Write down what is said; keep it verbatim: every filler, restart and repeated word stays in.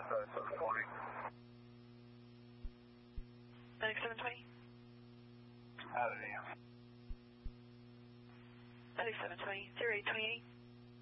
seven twenty. ninety-seven twenty. Out of here. ninety-seven twenty, zero eight twenty eight.